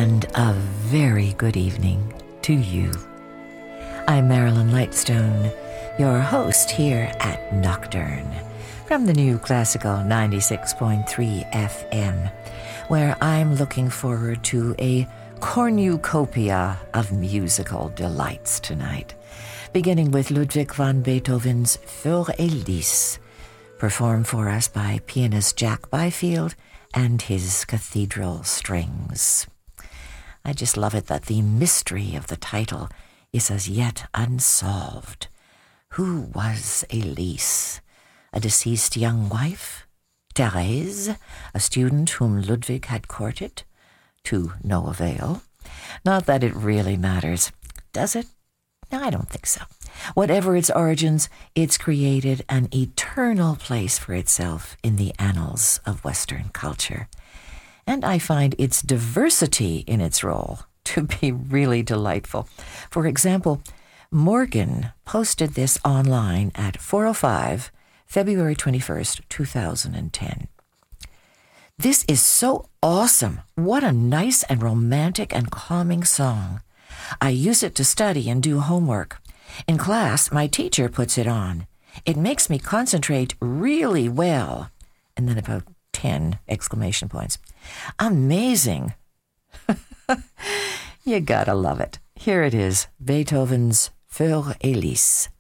and a very good evening to you. I'm Marilyn Lightstone, your host here at Nocturne, from the new Classical 96.3 FM, where I'm looking forward to a cornucopia of musical delights tonight, beginning with Ludwig van Beethoven's Für Elise, performed for us by pianist Jack Byfield and his Cathedral Strings. I just love it that the mystery of the title is as yet unsolved. Who was Elise? A deceased young wife? Thérèse, a student whom Ludwig had courted? To no avail. Not that it really matters. Does it? No, I don't think so. Whatever its origins, it's created an eternal place for itself in the annals of Western culture. And I find its diversity in its role to be really delightful. For example, Morgan posted this online at 4:05, February 21st, 2010. This is so awesome. What a nice and romantic and calming song. I use it to study and do homework. In class, my teacher puts it on. It makes me concentrate really well. And then about 10 exclamation points. Amazing. You gotta love it. Here it is, Beethoven's Für Elise.